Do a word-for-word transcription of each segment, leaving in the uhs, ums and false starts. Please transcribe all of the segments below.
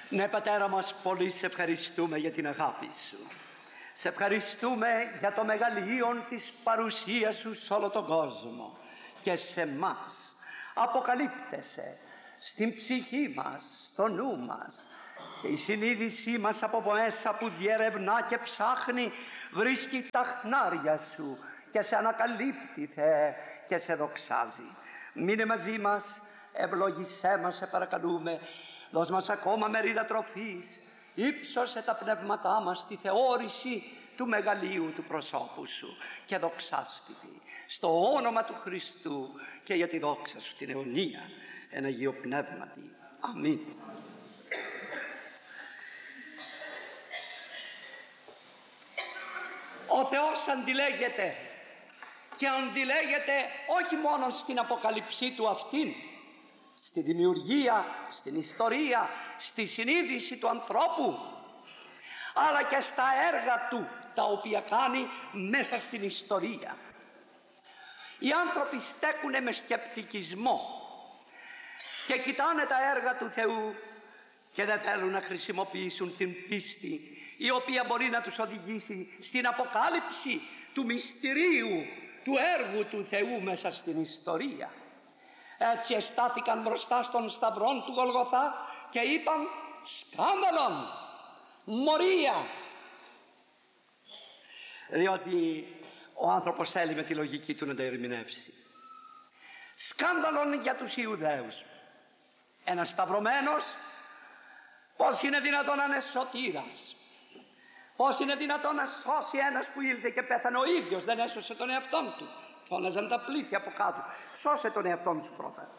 Ναι, Πατέρα μας, πολύ σε ευχαριστούμε για την αγάπη Σου. Σε ευχαριστούμε για το μεγαλείο της παρουσίας Σου σε όλο τον κόσμο και σε μας. Αποκαλύπτεσαι στην ψυχή μας, στο νου μας, και η συνείδησή μας από μέσα που διερευνά και ψάχνει βρίσκει τα χνάρια Σου και σε ανακαλύπτει, Θεέ, και σε δοξάζει. Μείνε μαζί μας, ευλόγησέ μας, σε παρακαλούμε. Δώσ' μας ακόμα μερίδα τροφής, ύψωσε τα πνεύματά μας στη θεώρηση του μεγαλείου του προσώπου Σου και δοξάστητη στο όνομα του Χριστού και για τη δόξα Σου την αιωνία εν Αγίο Πνεύματι. Αμήν. Ο Θεός αντιλέγεται, και αντιλέγεται όχι μόνο στην αποκαλυψή Του αυτήν, στη δημιουργία, στην ιστορία, στη συνείδηση του ανθρώπου, αλλά και στα έργα Του τα οποία κάνει μέσα στην ιστορία. Οι άνθρωποι στέκουνε με σκεπτικισμό και κοιτάνε τα έργα του Θεού και δεν θέλουν να χρησιμοποιήσουν την πίστη η οποία μπορεί να τους οδηγήσει στην αποκάλυψη του μυστηρίου του έργου του Θεού μέσα στην ιστορία. Έτσι εστάθηκαν μπροστά στον σταυρόν του Γολγοθά και είπαν σκάνδαλον, μορία. Διότι ο άνθρωπος θέλει με τη λογική του να τα ερμηνεύσει. Σκάνδαλον για τους Ιουδαίους. Ένας σταυρωμένος πώς είναι δυνατόν να είναι σωτήρας? Πώς είναι δυνατόν να σώσει ένας που ήλθε και πέθανε ο ίδιος, δεν έσωσε τον εαυτόν του? Φώναζαν τα πλήθη από κάτω. Σώσε τον εαυτόν σου πρώτα.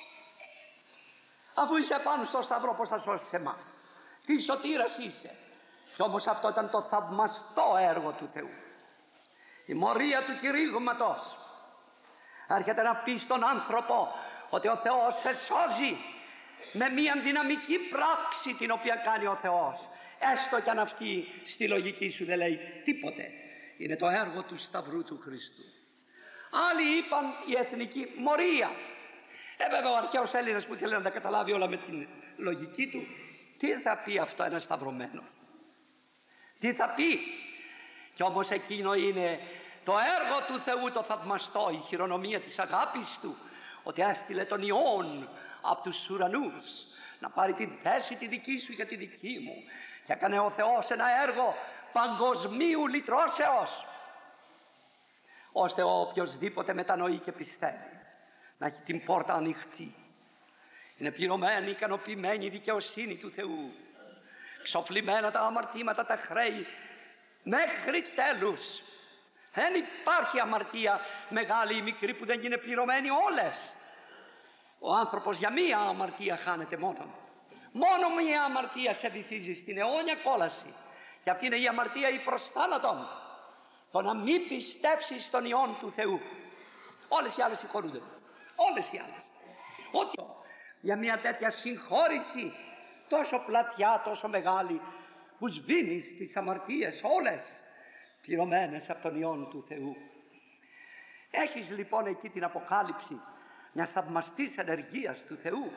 Αφού είσαι πάνω στο σταυρό, πώς θα σώσεις εμάς? Τι σωτήρας είσαι? Κι όμως αυτό ήταν το θαυμαστό έργο του Θεού. Η μορία του κηρύγματος. Έρχεται να πει στον άνθρωπο ότι ο Θεός σε σώζει με μια δυναμική πράξη την οποία κάνει ο Θεός. Έστω κι αν αυτή στη λογική σου δεν λέει τίποτε. Είναι το έργο του σταυρού του Χριστού. Άλλοι είπαν η εθνική μορία. Ε βέβαια ο αρχαίος Έλληνας που θέλει να τα καταλάβει όλα με την λογική του, τι θα πει αυτό ένας σταυρωμένος? Τι θα πει? Κι όμως εκείνο είναι το έργο του Θεού το θαυμαστό, η χειρονομία της αγάπης Του, ότι έστειλε τον Υιόν από τους ουρανούς να πάρει την θέση τη δική σου για τη δική μου, και έκανε ο Θεός ένα έργο παγκοσμίου λυτρώσεως, ώστε ο οποιοσδήποτε μετανοεί και πιστεύει να έχει την πόρτα ανοιχτή. Είναι πληρωμένη, ικανοποιημένη η δικαιοσύνη του Θεού, ξοφλημένα τα αμαρτήματα, τα χρέη μέχρι τέλους. Δεν υπάρχει αμαρτία μεγάλη ή μικρή που δεν είναι πληρωμένη, όλες. Ο άνθρωπος για μία αμαρτία χάνεται μόνο. Μόνο μία αμαρτία σε βυθίζει στην αιώνια κόλαση, και αυτή είναι η αμαρτία η προς θάνατον, το να μην πιστέψεις στον Υιόν του Θεού. Όλες οι άλλες συγχωρούνται. Όλες οι άλλες. Ότι για μια τέτοια συγχώρηση τόσο πλατιά, τόσο μεγάλη, που σβήνει τις αμαρτίες όλες πληρωμένες από τον Υιόν του Θεού. Έχεις λοιπόν εκεί την αποκάλυψη μιας θαυμαστής ενεργείας του Θεού,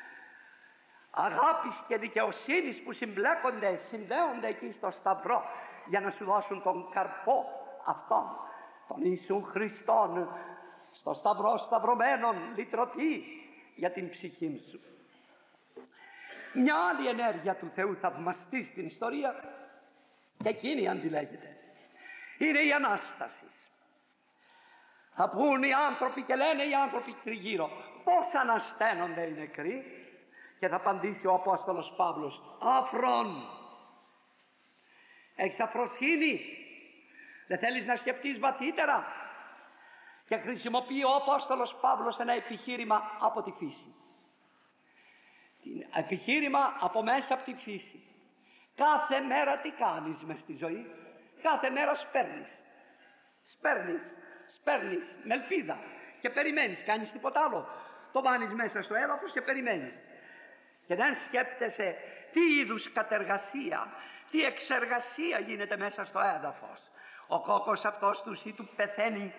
αγάπης και δικαιοσύνης που συμπλέκονται, συνδέονται εκεί στο σταυρό για να σου δώσουν τον καρπό αυτόν, τον Ιησού Χριστόν, στο σταυρό σταυρωμένον λυτρωτή για την ψυχή σου. Μια άλλη ενέργεια του Θεού θαυμαστή στην ιστορία, και εκείνη αντιλέγεται, είναι η Ανάσταση. Θα πούν οι άνθρωποι και λένε οι άνθρωποι τριγύρω, πώς ανασταίνονται οι νεκροί? Και θα απαντήσει ο Απόστολος Παύλος, άφρον. Έχεις αφροσύνη? Δεν θέλεις να σκεφτείς βαθύτερα? Και χρησιμοποιεί ο Απόστολος Παύλος ένα επιχείρημα από τη φύση. Επιχείρημα από μέσα από τη φύση. Κάθε μέρα τι κάνεις μες στη ζωή? Κάθε μέρα σπέρνεις. Σπέρνεις, σπέρνεις με ελπίδα και περιμένεις. Κάνεις τίποτα άλλο? Το βάνεις μέσα στο έδαφος και περιμένεις. Και δεν σκέπτεσαι τι είδους κατεργασία, τι εξεργασία γίνεται μέσα στο έδαφος. Ο κόκκος αυτός του σύτου πεθαίνει,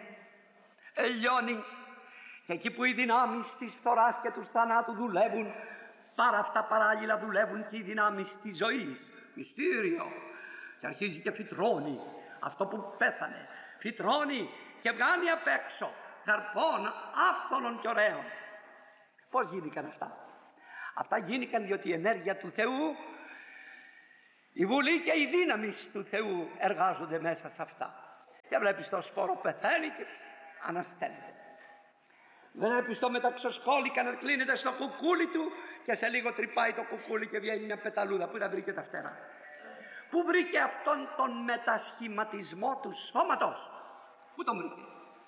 λιώνει, και εκεί που οι δυνάμεις της φθοράς και του θανάτου δουλεύουν, Πάρα αυτά παράλληλα δουλεύουν και οι δυνάμεις της ζωής. Μυστήριο. Και αρχίζει και φυτρώνει αυτό που πέθανε. Φυτρώνει και βγάνει απ' έξω καρπών άφθονων και ωραίων. Πώς γίνηκαν αυτά? Αυτά γίνηκαν διότι η ενέργεια του Θεού, η βουλή και οι δύναμεις του Θεού εργάζονται μέσα σε αυτά. Και βλέπεις το σπόρο πεθαίνει και ανασταίνεται. Βλέπεις το μεταξοσκόλικα να κλείνεται στο κουκούλι του και σε λίγο τρυπάει το κουκούλι και βγαίνει μια πεταλούδα. Πού τα βρήκε τα φτερά? Πού βρήκε αυτόν τον μετασχηματισμό του σώματος? Πού τον βρήκε?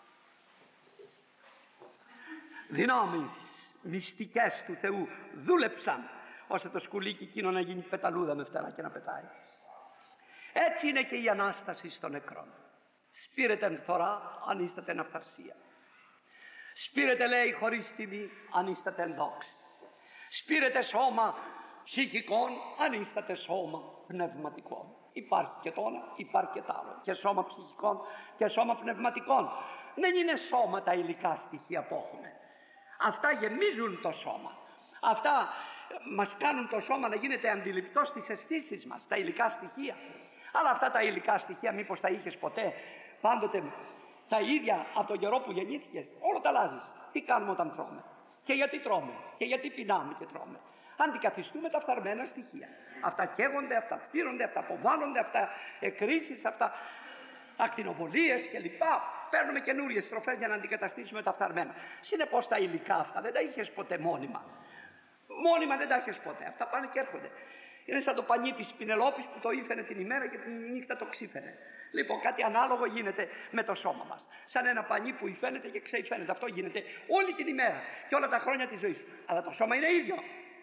Δυνάμεις μυστικές του Θεού δούλεψαν ώστε το σκουλίκι εκείνο να γίνει πεταλούδα με φτερά και να πετάει. Έτσι είναι και η Ανάσταση των νεκρών. Σπήρετε φθορά ανίσταται αυθαρσία. Σπήρετε, λέει, χωρίς τιμή ανίσταται δόξη. Σπήρετε σώμα ψυχικών ανίσταται σώμα πνευματικών. Υπάρχει και το ένα, υπάρχει και το άλλο. Και σώμα ψυχικών και σώμα πνευματικών. Δεν είναι σώμα τα υλικά στοιχεία που έχουμε. Αυτά γεμίζουν το σώμα. Αυτά μας κάνουν το σώμα να γίνεται αντιληπτό στις αισθήσεις μας, τα υλικά στοιχεία. Αλλά αυτά τα υλικά στοιχεία μήπως τα είχες ποτέ πάντοτε τα ίδια από τον καιρό που γεννήθηκες? Όλο τα αλλάζεις. Τι κάνουμε όταν τρώμε? Και γιατί τρώμε? Και γιατί πεινάμε και τρώμε? Αντικαθιστούμε τα φθαρμένα στοιχεία. Αυτά καίγονται, αυτά φτύρονται, αυτά αποβάλλονται, αυτά εκκρίσεις, αυτά ακτινοβολίες κλπ. Παίρνουμε καινούριες τροφές για να αντικαταστήσουμε τα φθαρμένα. Συνεπώς τα υλικά αυτά δεν τα είχες ποτέ μόνιμα. Μόνιμα δεν τα είχες ποτέ. Αυτά πάνε και έρχονται. Είναι σαν το πανί της Πινελόπης που το ήφαινε την ημέρα και την νύχτα το ξύφαινε. Λοιπόν, κάτι ανάλογο γίνεται με το σώμα μας. Σαν ένα πανί που υφαίνεται και ξεϊφαίνεται. Αυτό γίνεται όλη την ημέρα και όλα τα χρόνια της ζωής σου. Αλλά το σώμα είναι ίδιο.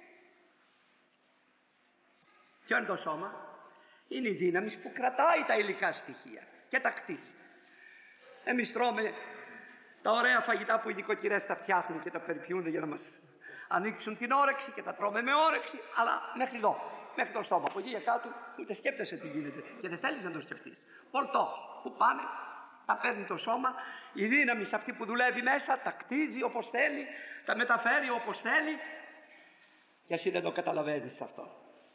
Ποιο είναι το σώμα? Είναι η δύναμη που κρατάει τα υλικά στοιχεία και τα κτίσει. Εμείς τρώμε τα ωραία φαγητά που οι νοικοκυρές τα φτιάχνουν και τα περιποιούνται για να μας ανοίξουν την όρεξη και τα τρώμε με όρεξη, αλλά μέχρι εδώ, μέχρι το στόμα. Από εκεί για κάτω ούτε σκέπτεσαι τι γίνεται και δεν θέλεις να το σκεφτείς. Πολτός που πάνε, τα παίρνει το σώμα, η δύναμη σε αυτή που δουλεύει μέσα τα κτίζει όπως θέλει, τα μεταφέρει όπως θέλει και εσύ δεν το καταλαβαίνεις αυτό.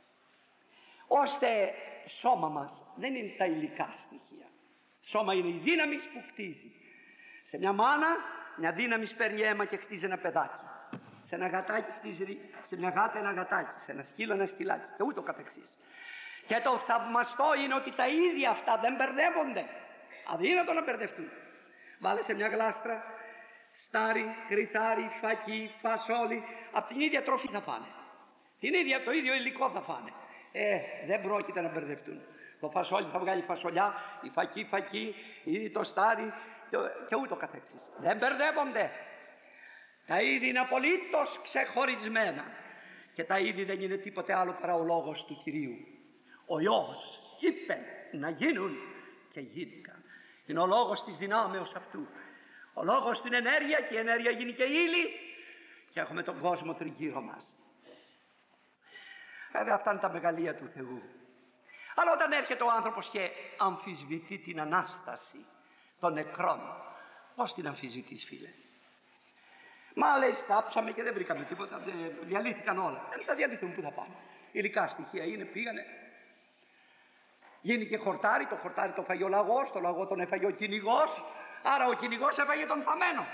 Ώστε σώμα μας δεν είναι τα υλικά στοιχεία. Σώμα είναι η δύναμη που κτίζει. Σε μια μάνα μια δύναμη παίρνει αίμα και χτίζει ένα παιδάκι. Σε ένα γατάκι χτίζει, σε μια γάτα ένα γατάκι, σε ένα σκύλο ένα σκυλάκι και ούτω καθεξής. Και το θαυμαστό είναι ότι τα ίδια αυτά δεν μπερδεύονται. Αδύνατο να μπερδευτούν. Βάλε σε μια γλάστρα στάρι, κρυθάρι, φακί, φασόλι, από την ίδια τροφή θα φάνε. Την ίδια, το ίδιο υλικό θα φάνε. Ε, δεν πρόκειται να μπερδευτούν. Το φασόλι θα βγάλει φασολιά, η φακί φακί, ή το στάρι και ούτω καθεξής. Δεν μπερδεύονται. Τα είδη είναι απολύτως ξεχωρισμένα και τα είδη δεν είναι τίποτε άλλο παρά ο λόγος του Κυρίου. Ο Υιός είπε να γίνουν και γίνηκαν. Είναι ο λόγος της δυνάμεως αυτού. Ο λόγος του είναι ενέργεια και η ενέργεια γίνει και ύλη και έχουμε τον κόσμο τριγύρω μας. Βέβαια αυτά είναι τα μεγαλεία του Θεού. Αλλά όταν έρχεται ο άνθρωπος και αμφισβητεί την Ανάσταση των νεκρών, πώς την αμφισβητείς, φίλε? Μα λέει σκάψαμε και δεν βρήκαμε τίποτα, διαλύθηκαν όλα. Δεν θα διαλυθούν, πού θα πάνε? Υλικά στοιχεία είναι, πήγανε. Γίνει και χορτάρι, το χορτάρι το φαγε ο λαγός, το λαγό τον έφαγε ο κυνηγός, άρα ο κυνηγός έφαγε τον φαμένο.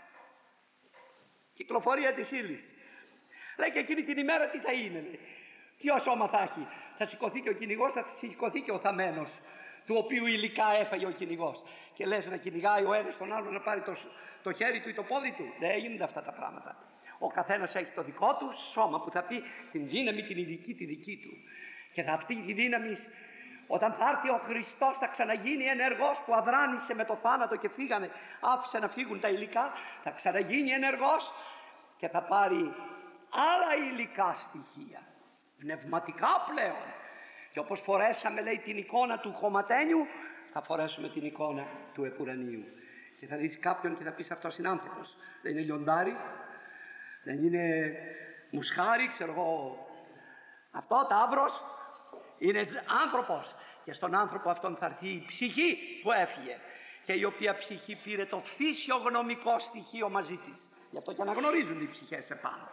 Κυκλοφορία της ύλης. Λέει και εκείνη την ημέρα τι θα είναι, λέει. Ποιο σώμα θα έχει? Θα σηκωθεί και ο κυνηγός, θα σηκωθεί και ο θαμένος, του οποίου υλικά έφαγε ο κυνηγός. Και λες να κυνηγάει ο ένας τον άλλον να πάρει το, το χέρι του ή το πόδι του. Δεν γίνονται αυτά τα πράγματα. Ο καθένας έχει το δικό του σώμα που θα πει την δύναμη την ειδική τη δική του. Και θα αυτή τη δύναμη, όταν θα έρθει ο Χριστός, θα ξαναγίνει ενεργός που αδράνησε με το θάνατο και φύγανε, άφησε να φύγουν τα υλικά. Θα ξαναγίνει ενεργός και θα πάρει άλλα υλικά στοιχεία, πνευματικά πλέον. Και όπως φορέσαμε, λέει, την εικόνα του χωματένιου, θα φορέσουμε την εικόνα του επουρανίου. Και θα δεις κάποιον και θα πεις αυτός είναι άνθρωπος. Δεν είναι λιοντάρι, δεν είναι μουσχάρι, ξέρω εγώ. Αυτό ταύρος είναι άνθρωπος. Και στον άνθρωπο αυτόν θα έρθει η ψυχή που έφυγε. Και η οποία ψυχή πήρε το φυσιογνωμικό στοιχείο μαζί της. Γι' αυτό και αναγνωρίζουν οι ψυχές επάνω.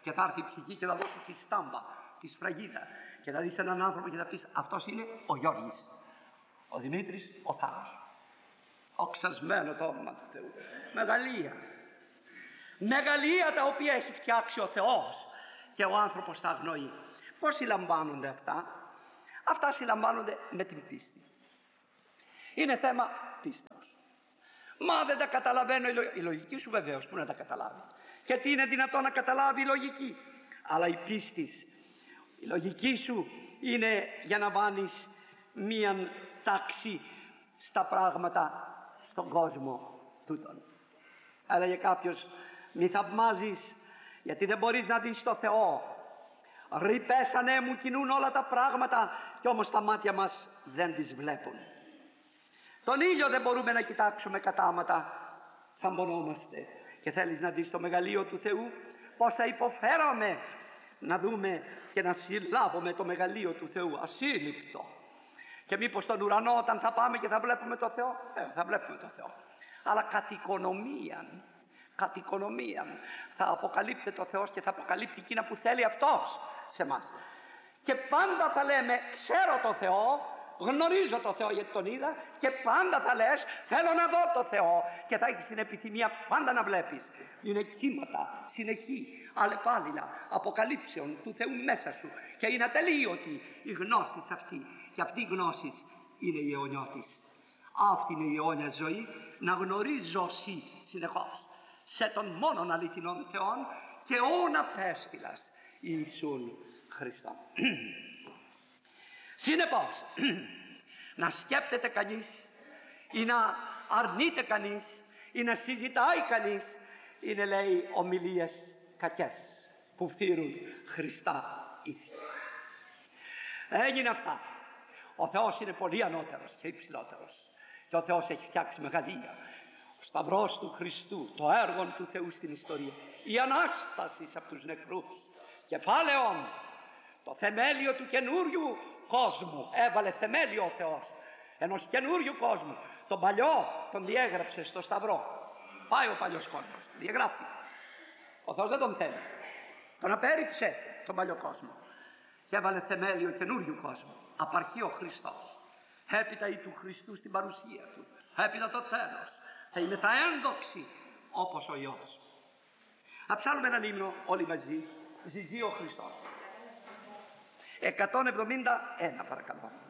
Και θα έρθει η ψυχή και θα δώσει τη στάμπα, τη σφραγίδα. Και θα δεις έναν άνθρωπο και θα πεις, αυτός είναι ο Γιώργης. Ο Δημήτρης, ο Θάνος. Οξασμένο το όνομα του Θεού. Μεγαλεία. Μεγαλεία τα οποία έχει φτιάξει ο Θεός και ο άνθρωπος τα αγνοεί. Πώς συλλαμβάνονται αυτά? Αυτά συλλαμβάνονται με την πίστη. Είναι θέμα πίστεως. Μα δεν τα καταλαβαίνω. Η λογική σου βεβαίως, πού να τα καταλάβει? Και τι είναι δυνατόν να καταλάβει η λογική? Αλλά η πίστη, η λογική σου είναι για να βάλεις μίαν τάξη στα πράγματα στον κόσμο τούτον. Έλεγε κάποιος, μη θαυμάζεις γιατί δεν μπορείς να δεις το Θεό. Ρηπές ανέμου κινούν όλα τα πράγματα και όμως τα μάτια μας δεν τις βλέπουν. Τον ήλιο δεν μπορούμε να κοιτάξουμε κατάματα, θαμπονόμαστε. Και θέλεις να δεις το μεγαλείο του Θεού? Πώς θα υποφέραμε να δούμε και να συλλάβουμε το μεγαλείο του Θεού ασύλληπτο. Και μήπως στον ουρανό όταν θα πάμε και θα βλέπουμε το Θεό? Ε, θα βλέπουμε το Θεό. Αλλά κατ' οικονομίαν, κατ' οικονομίαν θα αποκαλύπτει το Θεός και θα αποκαλύπτει εκείνα που θέλει Αυτός σε μας. Και πάντα θα λέμε, ξέρω το Θεό, γνωρίζω το Θεό γιατί τον είδα, και πάντα θα λες, θέλω να δω το Θεό, και θα έχεις την επιθυμία πάντα να βλέπεις. Είναι κύματα συνεχή, αλλεπάλληλα αποκαλύψεων του Θεού μέσα σου, και είναι ατελείωτη η γνώση αυτή, και αυτή η γνώση είναι η αιωνιώτης. Αυτή είναι η αιώνια ζωή, να γνωρίζωσι συνεχώς σε τον μόνον αληθινόν Θεόν και όν απέστειλας Ιησούν Χριστόν. Συνεπώς, να σκέπτεται κανείς ή να αρνείται κανείς ή να συζητάει κανείς είναι, λέει, ομιλίες κακές που φθείρουν Χριστά ήθη. Έγινε αυτά. Ο Θεός είναι πολύ ανώτερος και υψηλότερος και ο Θεός έχει φτιάξει μεγαλεία. Ο Σταυρός του Χριστού, το έργο του Θεού στην ιστορία, η Ανάσταση από τους νεκρούς, κεφάλαιον, το θεμέλιο του καινούριου κόσμου. Έβαλε θεμέλιο ο Θεός ενός καινούριου κόσμου. Τον παλιό τον διέγραψε στο Σταυρό. Πάει ο παλιός κόσμος, διαγράφει. Ο Θεός δεν τον θέλει, τον απέρριψε τον παλιό κόσμο και έβαλε θεμέλιο καινούριου κόσμου. Απαρχεί ο Χριστός, έπειτα η του Χριστού στην παρουσία του, έπειτα το τέλος θα είναι θα ένδοξη όπως ο Υιός. Αψάλουμε έναν ύμνο όλοι μαζί, Ζυζεί ο Χριστός. εκατόν εβδομήντα ένα παρακαλώ.